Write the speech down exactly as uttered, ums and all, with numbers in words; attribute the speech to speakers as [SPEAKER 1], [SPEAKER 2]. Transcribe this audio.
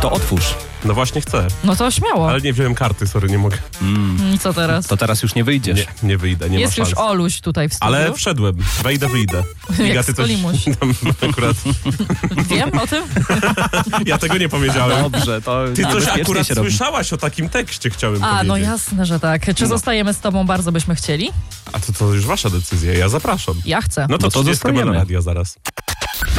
[SPEAKER 1] To otwórz.
[SPEAKER 2] No właśnie chcę.
[SPEAKER 3] No to śmiało.
[SPEAKER 2] Ale nie wziąłem karty, sorry, nie mogę.
[SPEAKER 1] Mm.
[SPEAKER 3] I co teraz?
[SPEAKER 1] To teraz już nie wyjdziesz.
[SPEAKER 2] Nie, nie wyjdę, nie
[SPEAKER 3] Jest
[SPEAKER 2] ma
[SPEAKER 3] już
[SPEAKER 2] szans.
[SPEAKER 3] Oluś tutaj w studiu.
[SPEAKER 2] Ale wszedłem. Wejdę, wyjdę. Iga, ty coś tam akurat...
[SPEAKER 3] Wiem o tym?
[SPEAKER 2] Ja tego nie powiedziałem.
[SPEAKER 1] Dobrze, to
[SPEAKER 2] Ty coś
[SPEAKER 1] niebezpiecznie
[SPEAKER 2] akurat
[SPEAKER 1] się robi.
[SPEAKER 2] słyszałaś o takim tekście, chciałem
[SPEAKER 3] A,
[SPEAKER 2] powiedzieć.
[SPEAKER 3] no jasne, że tak. Czy
[SPEAKER 2] No.
[SPEAKER 3] zostajemy z tobą? Bardzo byśmy chcieli.
[SPEAKER 2] A to, to już wasza decyzja, ja zapraszam.
[SPEAKER 3] Ja chcę.
[SPEAKER 2] No to,
[SPEAKER 1] No to
[SPEAKER 2] trzydziestka
[SPEAKER 1] zostajemy.
[SPEAKER 2] radia zaraz.